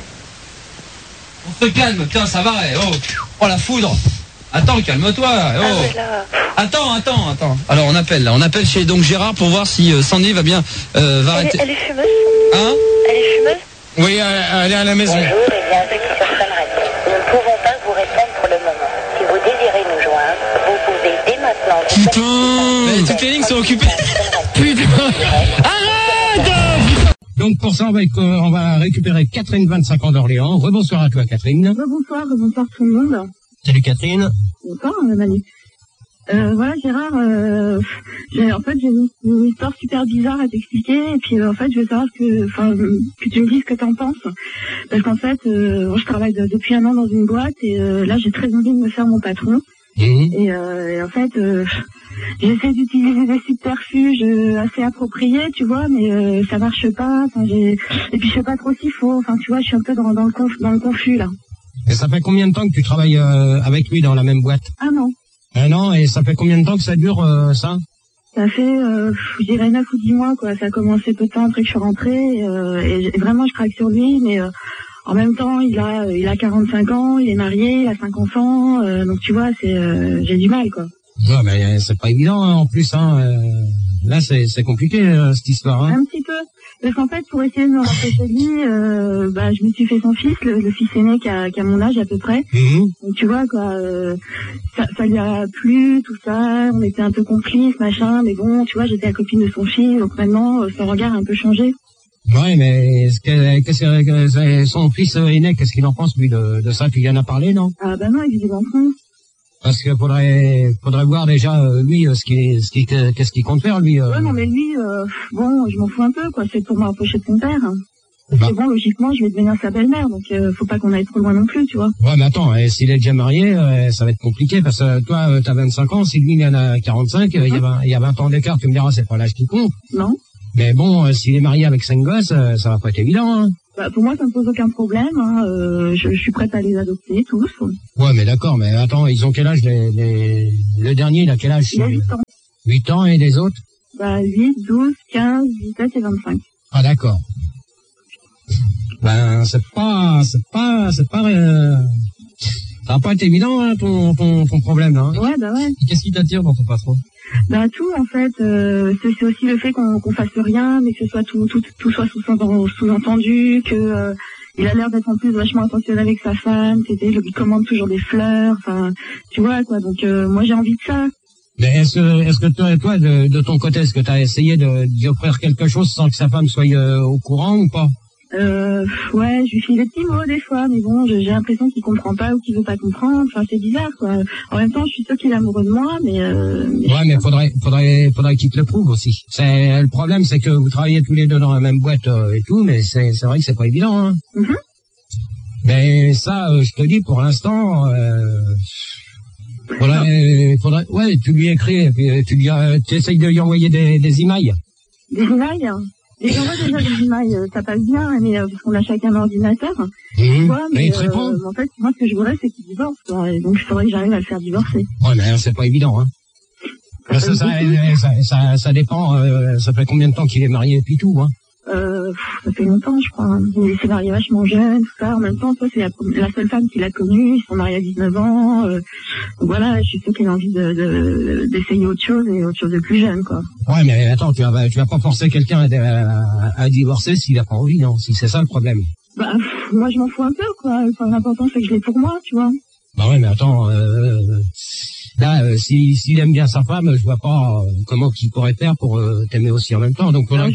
On se calme, putain, ça va, oh la foudre. Attends, calme-toi, Attends. Alors, on appelle chez donc Gérard pour voir si Sandy va bien, va arrêter. Elle est fumeuse? Hein? Elle est fumeuse? Oui, elle est à la maison. Bonjour et bienvenue sur Sunrise. Nous ne pouvons pas vous répondre pour le moment. Si vous désirez nous joindre, vous pouvez dès maintenant... Putain. Mais toutes les lignes sont occupées. Putain. Arrête. Donc pour ça, on va récupérer Catherine, 25 ans d'Orléans. Rebonsoir à toi, Catherine. Bonsoir tout le monde. Salut Catherine. Bonsoir, Manu. Voilà, Gérard, en fait, j'ai une histoire super bizarre à t'expliquer, et puis en fait, je veux savoir que tu me dises ce que t'en penses. Parce qu'en fait, je travaille depuis 1 an dans une boîte, et là, j'ai très envie de me faire mon patron. Et en fait, j'essaie d'utiliser des subterfuges assez appropriés, tu vois, mais ça marche pas. Et puis je sais pas trop s'il faut. Enfin, tu vois, je suis un peu dans le confus là. Et ça fait combien de temps que tu travailles avec lui dans la même boîte? 1 an. 1 an, et ça fait combien de temps que ça dure ça? Ça fait, je dirais 9 ou 10 mois, quoi. Ça a commencé peu de temps après que je suis rentrée, et vraiment je craque sur lui, mais en même temps, il a 45 ans, il est marié, il a 5 enfants, donc tu vois, j'ai du mal, quoi. Ouais, mais c'est pas évident, hein, en plus, hein. Là, c'est compliqué, cette histoire, hein. Un petit peu. Parce qu'en fait, pour essayer de me rapprocher de lui, je me suis fait son fils, le fils aîné qui a mon âge à peu près. Donc tu vois, quoi, ça lui a plu, tout ça, on était un peu complices, machin, mais bon, tu vois, j'étais la copine de son fils, donc maintenant, son regard a un peu changé. Ouais, mais son fils aîné, qu'est-ce qu'il en pense, lui, de ça? Tu lui en as parlé, non? Ah bah non, évidemment non. Parce que faudrait voir déjà lui qu'est-ce qu'il compte faire lui. Ouais, non mais lui, bon, je m'en fous un peu, quoi. C'est pour me rapprocher de son père. Parce que bon, logiquement, je vais devenir sa belle-mère, donc faut pas qu'on aille trop loin non plus, tu vois. Ouais, mais attends, s'il est déjà marié, ça va être compliqué, parce que toi, t'as 25 ans, si lui, il en a 45, il y a 20 ans d'écart, tu me diras, c'est pas l'âge qui compte. Non. Mais bon, s'il est marié avec 5 gosses, ça va pas être évident, hein. Bah, pour moi, ça me pose aucun problème, hein. Je suis prête à les adopter, tous. Ouais, mais d'accord, mais attends, ils ont quel âge, le dernier, il a quel âge? Il a 8 ans. 8 ans, et les autres? Bah, 8, 12, 15, 17 et 25. Ah, d'accord. Ben, ça va pas être évident, hein, ton problème, là. Hein. Ouais, bah ouais. Et qu'est-ce qui t'attire dans ton patron? Bah, tout, en fait, c'est aussi le fait qu'on fasse rien, mais que ce soit tout soit sous-entendu, que, il a l'air d'être en plus vachement attentionné avec sa femme, il lui commande toujours des fleurs, enfin, tu vois, quoi, donc, moi, j'ai envie de ça. Mais est-ce que toi, de ton côté, est-ce que t'as essayé d'y offrir quelque chose sans que sa femme soit au courant ou pas? Ouais, je lui file des petits mots des fois, mais bon, j'ai l'impression qu'il comprend pas ou qu'il veut pas comprendre. Enfin, c'est bizarre, quoi. En même temps, je suis sûre qu'il est amoureux de moi, mais ouais, mais faudrait qu'il te le prouve aussi. Le problème, c'est que vous travaillez tous les deux dans la même boîte et tout, mais c'est vrai que c'est pas évident, hein. Mm-hmm. Mais ça, je te dis, pour l'instant, faudrait, ouais, tu lui écris, et puis tu essayes de lui envoyer des emails. Des emails? Et j'envoie déjà des emails, ça passe bien, mais parce qu'on a chacun un ordinateur. Mais il te répond. En fait, moi, ce que je voudrais, c'est qu'il divorce, quoi. Et donc, il faudrait que j'arrive à le faire divorcer. Ouais, mais c'est pas évident, hein. Ça dépend, ça fait combien de temps qu'il est marié et puis tout, hein. Ça fait longtemps, je crois. Il s'est marié vachement jeune, tout ça. En même temps, toi, c'est la seule femme qu'il a connue. Ils sont mariés à 19 ans. Voilà, je suis sûre qu'il a envie d'essayer autre chose et autre chose de plus jeune, quoi. Ouais, mais attends, tu vas pas forcer quelqu'un à divorcer s'il a pas envie, non? Si c'est ça le problème. Bah, moi, je m'en fous un peu, quoi. Enfin, l'important, c'est que je l'ai pour moi, tu vois. Bah ouais, mais attends, là, s'il aime bien sa femme, je vois pas comment qu'il pourrait faire pour t'aimer aussi en même temps. Donc faudrait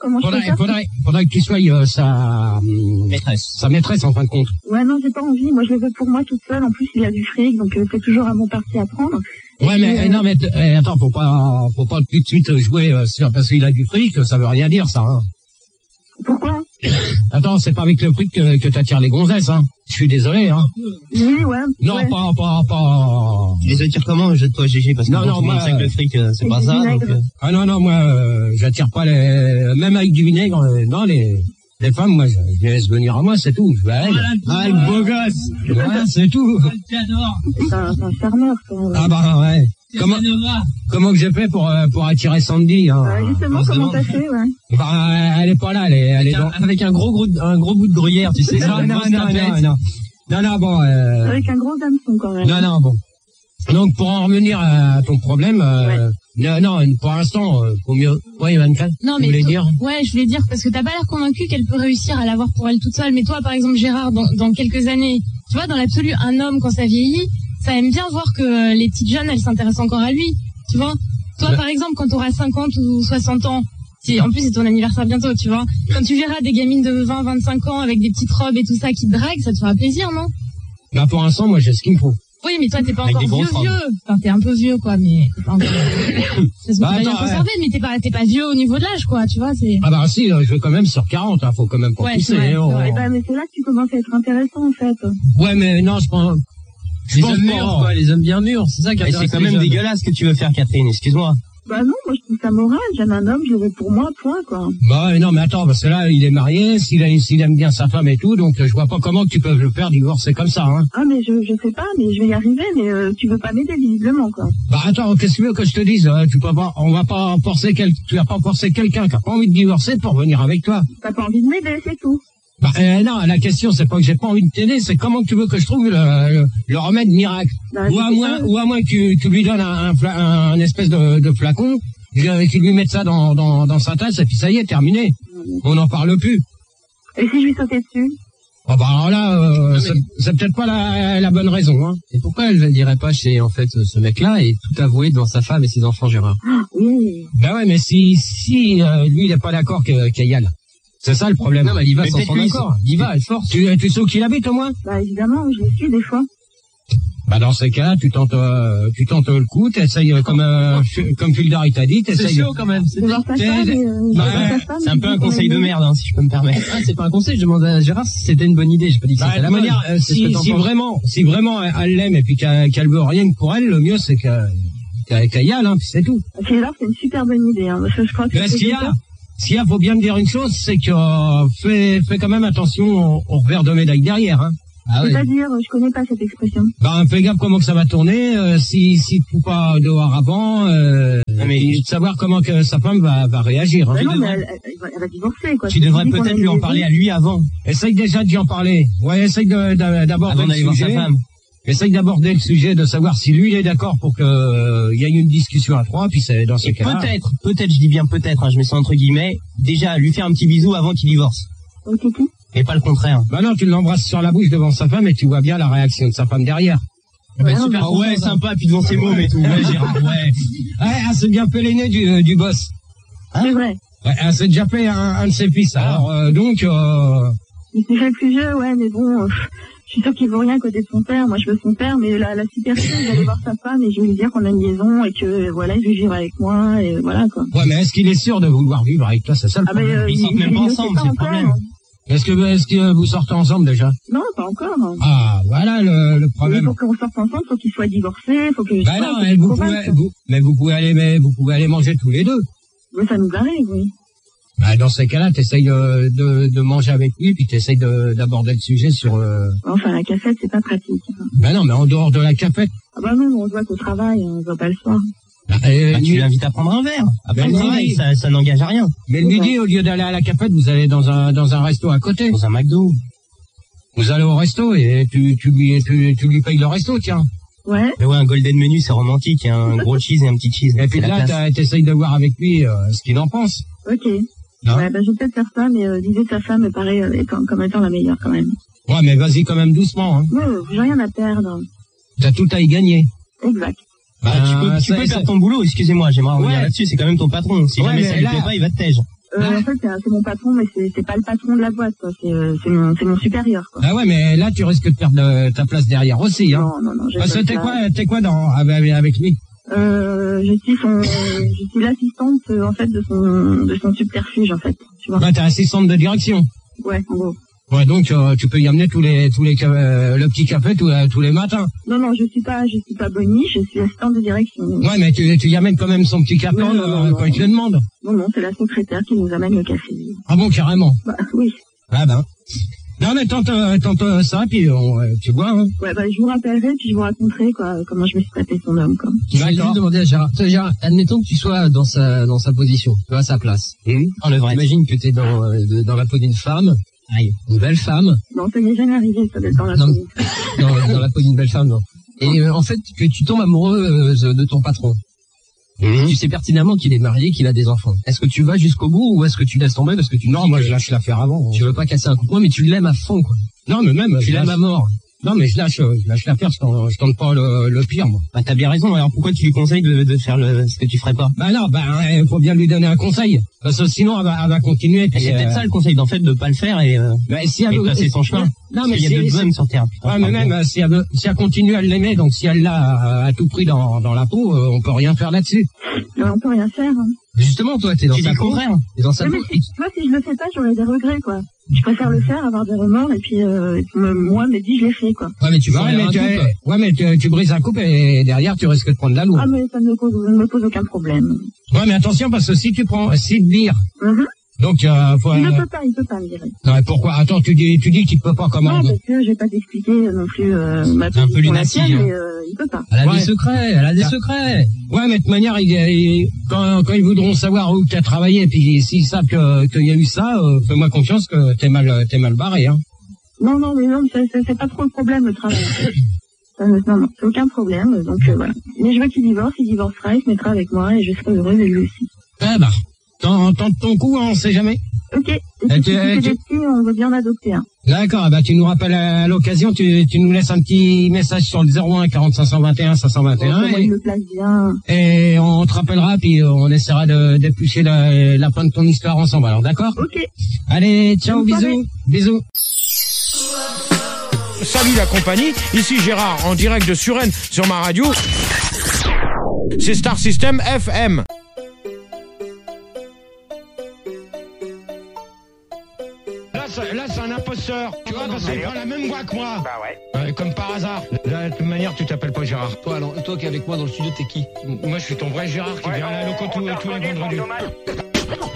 que tu sois sa maîtresse en fin de compte. Ouais, non, j'ai pas envie. Moi, je le veux pour moi toute seule. En plus, il a du fric, donc c'est toujours un bon parti à prendre. Ouais, mais non, mais attends, faut pas tout de suite jouer parce qu'il a du fric. Ça veut rien dire, ça. Hein. Pourquoi? Attends, c'est pas avec le fric que t'attires les gonzesses, hein. Je suis désolé, hein. Oui, ouais. Non, ouais. pas. Tu les attires comment? Jette-toi, GG, parce que non, moi, avec le fric, c'est pas ça. Donc, Ah non, moi, j'attire pas même avec du vinaigre, non, les femmes, moi, je les laisse venir à moi, c'est tout. Je vais à elles. Ah, le beau gosse. Voilà, c'est tout. C'est un charmeur, ça. Ah bah, ouais. Comment que j'ai fait pour attirer Sandy, hein? Justement, comment t'as fait, ouais. Bah, elle est pas là, elle est avec un gros bout de gruyère, tu sais. Non, bon, avec un gros hameçon, quand même. Non, bon. Donc, pour en revenir à ton problème, non, pour l'instant, faut mieux. Ouais, 24. Non, mais je voulais dire, parce que t'as pas l'air convaincu qu'elle peut réussir à l'avoir pour elle toute seule. Mais toi, par exemple, Gérard, dans quelques années, tu vois, dans l'absolu, un homme, quand ça vieillit, ça aime bien voir que les petites jeunes, elles s'intéressent encore à lui. Tu vois? Toi, par exemple, quand t'auras 50 ou 60 ans, en plus, c'est ton anniversaire bientôt, tu vois. Quand tu verras des gamines de 20, 25 ans avec des petites robes et tout ça qui te draguent, ça te fera plaisir, non? Bah, pour l'instant, moi, j'ai ce qu'il me faut. Oui, mais toi, t'es pas encore vieux. Enfin, t'es un peu vieux, quoi, mais t'es pas encore... C'est pas bien conservé, mais t'es pas vieux au niveau de l'âge, quoi, tu vois, c'est... Ah bah, si, je vais quand même sur 40, hein, faut quand même pas pousser. Ouais, mais c'est là que tu commences à être intéressant, en fait. Ouais, mais non, je pense... Les hommes mûrs, quoi, les hommes bien mûrs, c'est ça qui est quand même dégueulasse ce que tu veux faire, Catherine, excuse-moi. Bah non, moi je trouve ça moral, j'aime un homme, je le veux pour moi, point, quoi. Bah non, mais attends, parce que là, il est marié, s'il aime bien sa femme et tout, donc je vois pas comment tu peux le faire divorcer comme ça, hein. Ah, mais je sais pas, mais je vais y arriver, mais tu veux pas m'aider, visiblement, quoi. Bah attends, qu'est-ce que tu veux que je te dise? Tu vas pas forcer quelqu'un qui a pas envie de divorcer pour venir avec toi. T'as pas envie de m'aider, c'est tout. Bah non, la question c'est pas que j'ai pas envie de t'aider, c'est comment tu veux que je trouve le remède miracle. Bah, ou à moins que tu lui donnes un espèce de flacon, qu'il lui mette ça dans sa tasse et puis ça y est, terminé. On n'en parle plus. Et si je lui sautais dessus? Oh bah alors là, c'est peut-être pas la bonne raison, hein. Et pourquoi elle ne dirait pas chez en fait ce mec-là et tout avouer devant sa femme et ses enfants, Gérard? Oui. Bah ouais, mais si lui il est pas d'accord qu'elle y aille. C'est ça le problème. Non, mais il va sans son accord. Il va, elle force. Tu sais où qu'il habite au moins? Bah évidemment, je le suis des fois. Bah dans ces cas-là, tu tentes le coup, t'essayes comme Fulgari t'a dit, t'essayes. C'est chaud quand même. C'est un peu un conseil de merde, hein, si je peux me permettre. Ah, c'est pas un conseil, je demande à Gérard si c'était une bonne idée. J'ai pas dit que c'était la manière. Si vraiment elle l'aime et puis qu'elle veut rien que pour elle, le mieux c'est qu'elle y aille, hein, puis c'est tout. C'est une super bonne idée, hein, parce que je crois que s'il y a, faut bien me dire une chose, c'est que fais quand même attention au revers de médaille derrière, hein. C'est-à-dire, je connais pas cette expression. Fais gaffe comment que ça va tourner, si tu ne pas dehors avant, de savoir comment que sa femme va réagir. Hein. Non, mais elle va divorcer, quoi. Tu devrais peut-être lui en parler à lui avant. Essaye déjà d'y en parler. Ouais, essaye d'aborder le sujet. Essaye d'aborder le sujet, de savoir si lui il est d'accord pour que il y ait une discussion à trois, puis c'est dans ce cas-là. Peut-être, je dis bien peut-être, hein, je mets ça entre guillemets, déjà lui faire un petit bisou avant qu'il divorce. Ok. Et pas le contraire. Bah non, tu l'embrasses sur la bouche devant sa femme et tu vois bien la réaction de sa femme derrière. Super, sympa, puis devant ses mômes et tout. Ouais, Gérard, ouais. Elle s'est bien fait les nez du boss. Hein? C'est vrai. Ouais, elle s'est déjà fait un de ses fils. Alors, donc... Il s'est fait plus vieux, ouais, mais bon... je suis sûre qu'il vaut rien côté de son père. Moi, je veux son père, mais la superficie, je vais aller voir sa femme et je vais lui dire qu'on a une liaison et que, voilà, il veut vivre avec moi et voilà, quoi. Ouais, mais est-ce qu'il est sûr de vouloir vivre avec toi? C'est ça le problème. Ils sortent même pas ensemble, c'est le problème. Est-ce que vous sortez ensemble déjà? Non, pas encore. Ah, voilà le problème. Il faut qu'on sorte ensemble, faut qu'il soit divorcé, faut que... Bah non, vous pouvez aller manger tous les deux. Mais ça nous arrive, oui. Bah, dans ces cas-là, t'essayes de manger avec lui, puis t'essayes d'aborder le sujet sur... Enfin, la cafette, c'est pas pratique. Bah non, mais en dehors de la cafette. Ah bah non, on se voit qu'au travail, on se voit pas le soir. Tu l'invites à prendre un verre. Après le travail, ça n'engage à rien. Mais le midi, au lieu d'aller à la cafette, vous allez dans un resto à côté. Dans un McDo. Vous allez au resto et tu lui payes le resto, tiens. Ouais. Mais ouais, un golden menu, c'est romantique. Un gros cheese et un petit cheese. Et puis là, t'essayes de voir avec lui ce qu'il en pense. Ok. Non. Ouais, je vais peut-être faire ça, mais l'idée de sa femme me paraît comme étant la meilleure quand même. Ouais, mais vas-y quand même doucement. Hein. Non, j'ai rien à perdre. T'as tout à y gagner. Exact. Tu peux faire ton boulot, excusez-moi, j'aimerais revenir là-dessus, c'est quand même ton patron. Si jamais ça lui plaît pas, il va te tège. En fait, c'est mon patron, mais c'est pas le patron de la boîte, quoi. C'est mon supérieur, quoi. Ah ouais, mais là, tu risques de perdre ta place derrière aussi, hein. Non. Parce que t'es quoi avec lui? Je suis l'assistante, en fait, de son subterfuge, en fait. Tu vois. Bah, t'es assistante de direction. Ouais, en gros. Ouais, donc tu peux y amener le petit café tous les matins. Non, je suis pas Bonnie, je suis assistante de direction. Ouais, mais tu y amènes quand même son petit café quand il te le demande. Non, c'est la secrétaire qui nous amène le café. Ah bon, carrément. Bah oui. Ah ben. Non, mais tente ça, puis tu vois. Hein. Ouais, je vous rappellerai, puis je vous raconterai comment je me suis tapé son homme, quoi. Je vais juste demander à Gérard. Gérard, admettons que tu sois dans sa position, tu vois, à sa place. Imagine que tu es dans la peau d'une femme. Aïe, une belle femme. Non, ça m'est jamais arrivé, ça, d'être dans la peau. Dans la peau d'une belle femme, non. Et en fait, que tu tombes amoureuse de ton patron. Tu sais pertinemment qu'il est marié, qu'il a des enfants. Est-ce que tu vas jusqu'au bout ou est-ce que tu laisses tomber parce que tu... Non, moi je lâche l'affaire avant. Tu veux pas casser un coup de poing, mais tu l'aimes à fond, quoi. Non, mais même... Tu l'aimes à mort. Non, mais je lâche l'affaire, je tente pas le pire, moi. Bah, t'as bien raison, alors pourquoi tu lui conseilles de faire ce que tu ferais pas? Bah non, il faut bien lui donner un conseil. Parce que sinon, elle va continuer. C'est peut-être ça le conseil, d'en fait, de pas le faire et passer son chemin. Non, mais il y a deux hommes sur Terre. Ouais, mais même, si elle continue à l'aimer, donc si elle l'a à tout prix dans la peau, on peut rien faire là-dessus. Non, on peut rien faire, hein. Justement, toi, t'es dans sa peau. T'es dans sa peau. Moi, si je le fais pas, j'aurais des regrets, quoi. Je préfère le faire, avoir des remords, et puis moi, me dis, je l'ai fait, quoi. Ouais, mais tu brises un couple et derrière, tu risques de prendre la lourde. Ah, mais ça ne me pose aucun problème. Ouais, mais attention, parce que si tu prends, si de lire. Donc, il ne peut pas me virer. Non, mais pourquoi? Attends, tu dis qu'il peut pas comment? Non, parce que je vais pas t'expliquer non plus, ma un peu lunatique, mais il peut pas. Elle a des secrets, Ouais, mais de toute manière, quand ils voudront savoir où tu as travaillé, et puis s'ils savent qu'il y a eu ça, fais-moi confiance que t'es mal barré, hein. Non, mais c'est pas trop le problème, le travail. Non, c'est aucun problème, donc voilà. Mais je veux qu'il divorce, il divorcera, il se mettra avec moi, et je serai heureuse et lui aussi. Ah bah. Tente ton coup, on sait jamais. Ok. Et si on veut bien en adopter un. D'accord, tu nous rappelles à l'occasion, tu nous laisses un petit message sur le 01 40 521 521. Il me place bien. Et on te rappellera, puis on essaiera d'éplucher la fin de ton histoire ensemble, alors d'accord? Ok. Allez, ciao, bisous. Bisous. Salut la compagnie, ici Gérard en direct de Suresnes sur ma radio. C'est Star System FM. Là, c'est un imposteur. Tu vois, parce qu'il prend la même voix que moi. Bah ouais. Comme par hasard. De toute manière, tu t'appelles pas Gérard. Toi qui es avec moi dans le studio, t'es qui? Moi, je suis ton vrai Gérard qui vient à la loco tous les vendredis.